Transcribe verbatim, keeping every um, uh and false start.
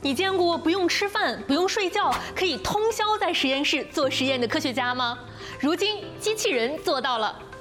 你见过不用吃饭、不用睡觉，可以通宵在实验室做实验的科学家吗？如今，机器人做到了。